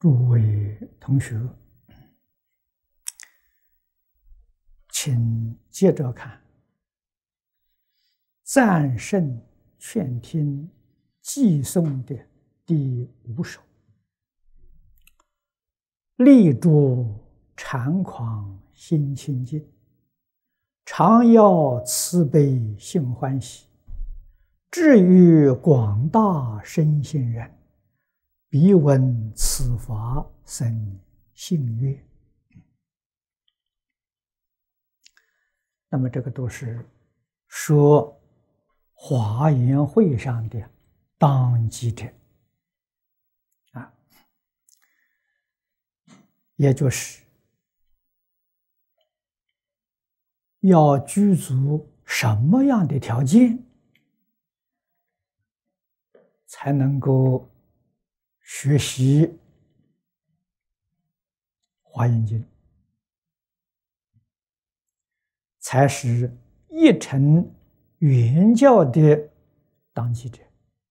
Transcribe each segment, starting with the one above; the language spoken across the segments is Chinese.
诸位同学，请接着看赞圣劝听寄颂的第5首。力著禅狂心清净，常要慈悲性欢喜，至于广大身心人，必闻此法生信悦。那么这个都是说华严会上的当机者啊，也就是要具足什么样的条件，才能够学习华严经，才是一乘圆教的当机者。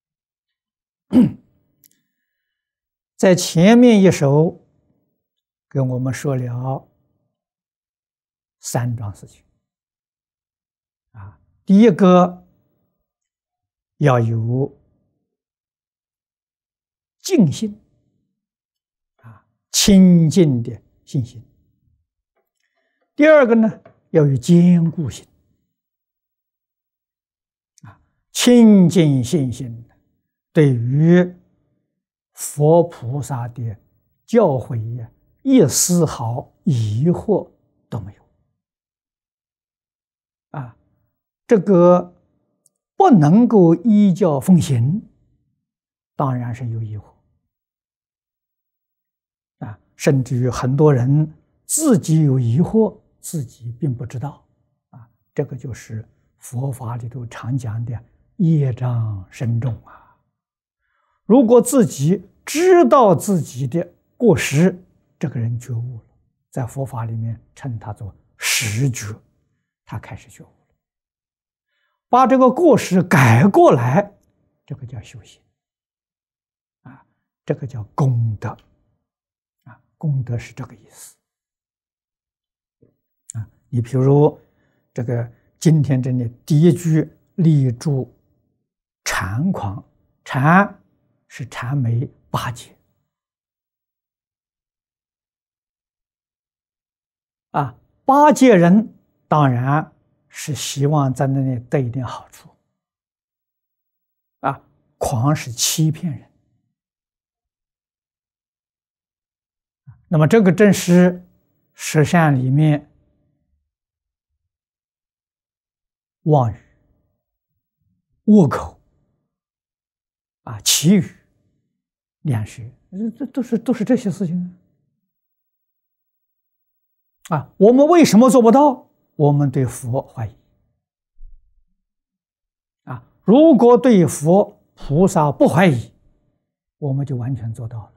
在前面一首跟我们说了3桩事情啊，第一个要有净心啊，清净的信心；第二个呢，要有坚固心啊，清净信心对于佛菩萨的教诲一丝毫疑惑都没有啊，这个不能够依教奉行，当然是有疑惑啊，甚至于很多人自己有疑惑，自己并不知道啊，这个就是佛法里头常讲的业障深重啊。如果自己知道自己的过失，这个人觉悟了，在佛法里面称他做实觉，他开始觉悟了，把这个过失改过来，这个叫修行啊，这个叫功德啊，功德是这个意思啊。你比如这个今天这里第一句立住禅狂，禅是禅眉8戒啊，8戒人当然是希望在那里得一点好处啊，狂是欺骗人。那么这个正是十善里面妄语、恶口啊、绮语、两舌，这都是这些事情啊。我们为什么做不到？我们对佛怀疑啊。如果对佛菩萨不怀疑，我们就完全做到了。